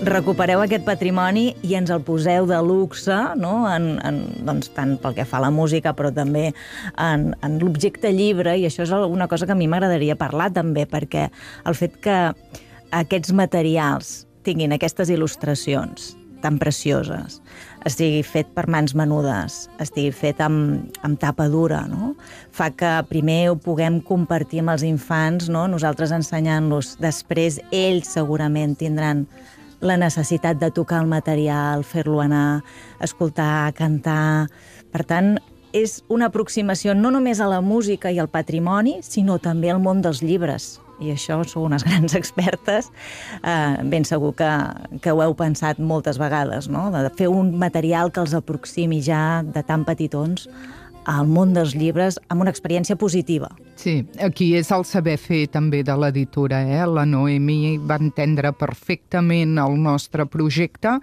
recupereu aquest patrimoni i ens el poseu de luxe, no? Doncs, tant pel que fa a la música, però també en l'objecte llibre, i això és una cosa que a mi m'agradaria parlar també, perquè el fet que aquests materials tinguin aquestes il·lustracions tan precioses, estigui fet per mans menudes, estigui fet amb tapa dura, no? Fa que primer ho puguem compartir amb els infants, no? Nosaltres ensenyant-los. Després ells segurament tindran la necessitat de tocar el material, fer-lo anar, escoltar, cantar. Per tant, és una aproximació no només a la música i al patrimoni, sinó també al món dels llibres. I això sou unes grans expertes. Ben segur que ho heu pensat moltes vegades, no? De fer un material que els aproximi ja de tan petitons al món dels llibres amb una experiència positiva. Sí, aquí és el saber fer també de l'editora, La Noemi va entendre perfectament el nostre projecte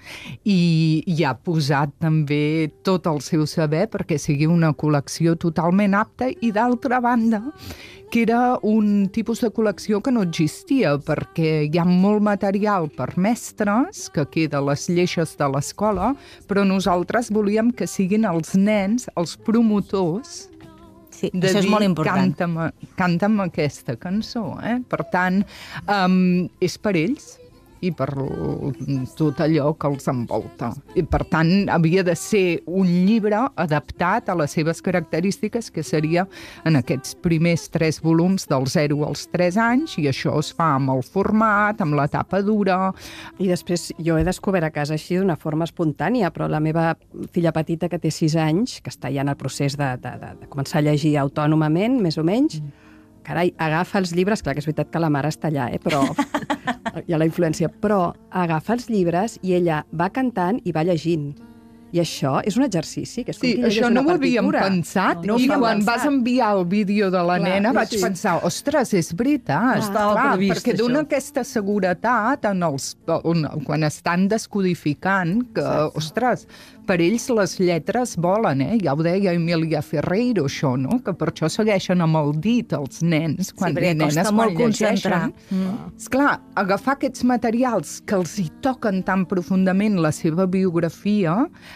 i ha posat també tot el seu saber perquè sigui una col·lecció totalment apta i, d'altra banda, que era un tipus de col·lecció que no existia, perquè hi ha molt material per mestres, que queda a les lleixes de l'escola, però nosaltres volíem que siguin els nens, els promotors, sí, això és molt important. Canta'm aquesta cançó. Per tant, és per ells i per tot allò que els envolta. I, per tant, havia de ser un llibre adaptat a les seves característiques, que seria en aquests primers 3 volums del 0 als 3 anys, i això es fa amb el format, amb la tapa dura. I després jo he descobert a casa així d'una forma espontània, però la meva filla petita, que té 6 anys, que està ja en el procés de començar a llegir autònomament, més o menys, carai, agafa els llibres, clar que és veritat que la mare està allà, però hi ha la influència, però agafa els llibres i ella va cantant i va llegint. I això és un exercici, que és com sí, que llegeix això una no ho havíem partitura. pensat, No i ho quan vas enviar el vídeo de la nena vaig sí. pensar, ostres, és veritat, Estava previst, perquè dona això. aquesta seguretat quan estan descodificant, que, ostres, per ells les lletres volen, ja ho deia Emilia Ferreiro, això, no? Que per això segueixen amb el dit els nens, quan perquè costa molt concentrar. Esclar, agafar aquests materials que els hi toquen tan profundament la seva biografia,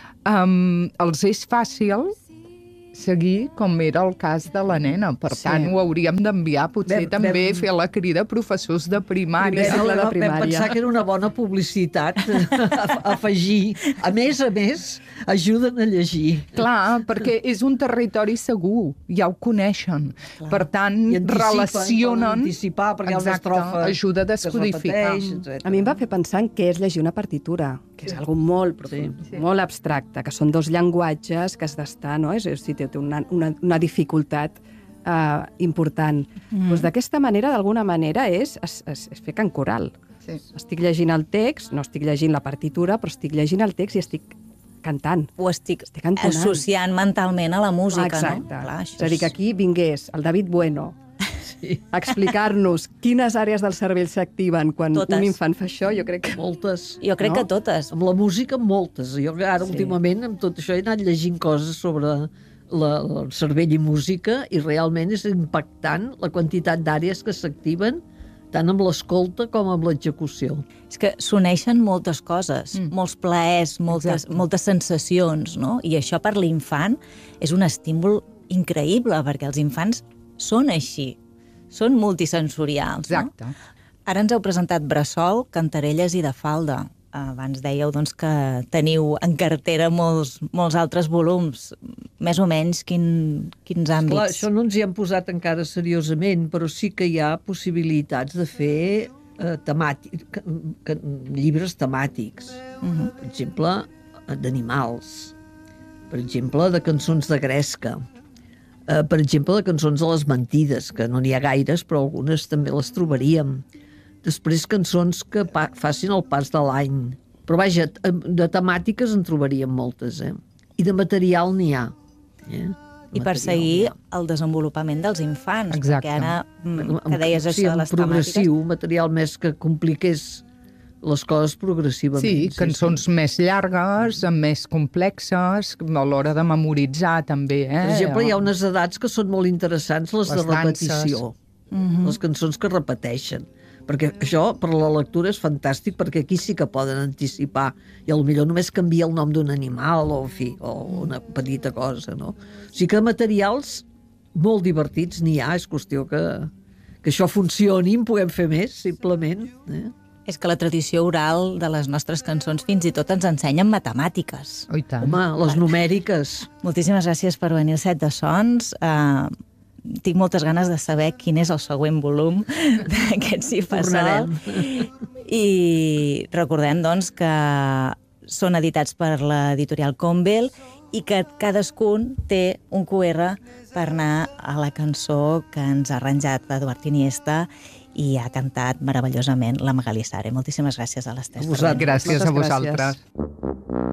els és fàcil seguir com era el cas de la nena. Per tant, ho hauríem d'enviar, potser també fer la crida a professors de primària. Vam pensar que era una bona publicitat afegir. A més, ajuden a llegir. Clar, perquè és un territori segur, ja ho coneixen. Clar. Per tant, relacionen... Anticipar, perquè hi ha una estrofa ajuda a descodificar. A mi em va fer pensar en què és llegir una partitura, que és algo molt profund, molt abstracte, que són 2 llenguatges que has d'estar, no? És dir, té una dificultat important. Doncs d'aquesta manera, d'alguna manera, és fer cant coral. Sí. Estic llegint el text, no estic llegint la partitura, però estic llegint el text i estic cantant. Ho estic associant mentalment a la música, exacte. No? Clar, és a dir, que aquí vingués el David Bueno a explicar-nos quines àrees del cervell s'activen quan un infant fa això, jo crec que... Moltes. Jo crec que totes. Amb la música, moltes. Jo ara, últimament, amb tot això, he anat llegint coses sobre el cervell i música, i realment és impactant la quantitat d'àrees que s'activen tant amb l'escolta com amb l'execució. És que s'uneixen moltes coses, molts plaers, moltes sensacions, no? I això per l'infant és un estímul increïble, perquè els infants són així, són multisensorials. Exacte. No? Ara ens heu presentat Bressol, Cantarelles i de Falda. Abans dèieu doncs, que teniu en cartera molts altres volums. Més o menys quins àmbits? Clar, això no ens hi hem posat encara seriosament, però sí que hi ha possibilitats de fer llibres temàtics. Per exemple, d'animals. Per exemple, de cançons de gresca. Per exemple, de cançons de les mentides, que no n'hi ha gaires, però algunes també les trobaríem. Després, cançons que facin el pas de l'any. Però vaja, de temàtiques en trobaríem moltes, I de material n'hi ha. I per seguir el desenvolupament dels infants. Exacte. Perquè ara, que deies això de les progressiu, material més que compliqués les coses progressivament. Sí, cançons més llargues, més complexes, a l'hora de memoritzar també. Per exemple, hi ha unes edats que són molt interessants, les de repetició. Les cançons que repeteixen. Perquè això, per la lectura, és fantàstic, perquè aquí sí que poden anticipar, i potser només canvia el nom d'un animal, o una petita cosa, no? O sigui que materials molt divertits n'hi ha, és qüestió que això funcioni, en puguem fer més, simplement. És que la tradició oral de les nostres cançons fins i tot ens ensenyen matemàtiques. Oh, i tant. Home, les numèriques. Moltíssimes gràcies per venir al Set de Sons. Tinc moltes ganes de saber quin és el següent volum d'aquest Si fa sol. I recordem, doncs, que són editats per l'editorial Convel i que cadascun té un QR per anar a la cançó que ens ha arranjat Eduard Iniesta i ha cantat meravellosament la Magali Sare. Moltíssimes gràcies a les tres. Gràcies a vosaltres.